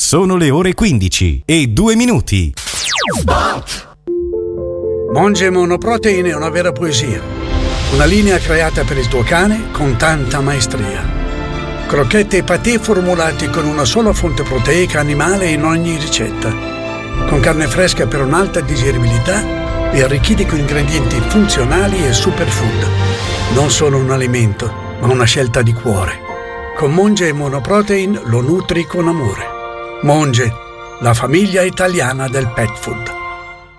Sono le ore 15:02. Monge Monoprotein è una vera poesia. Una linea creata per il tuo cane con tanta maestria. Crocchette e patè formulati con una sola fonte proteica animale in ogni ricetta. Con carne fresca per un'alta digeribilità e arricchiti con ingredienti funzionali e superfood. Non solo un alimento, ma una scelta di cuore. Con Monge Monoprotein lo nutri con amore. Monge, la famiglia italiana del pet food.